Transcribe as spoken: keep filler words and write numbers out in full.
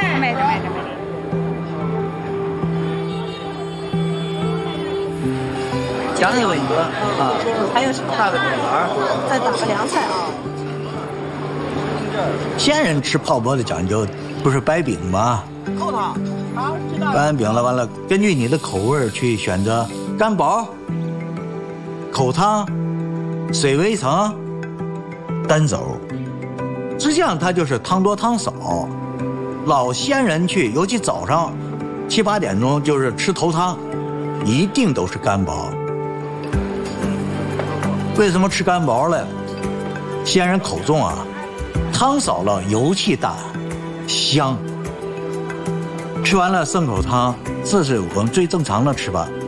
买着买着买着。 讲究文哥啊，还有什么大的点玩？再打个凉菜啊。 县人吃泡馍的讲究不是掰饼吗？ 扣汤，好，知道了。 掰完饼了，完了根据你的口味去选择干包、口汤、水围城、单走。实际上它就是汤多汤少。老县人去，尤其早上七八点钟就是吃头汤，一定都是干包。为什么吃干包嘞？县人口重啊，汤少了油气大，香。吃完了剩口汤，这是我们最正常的吃法。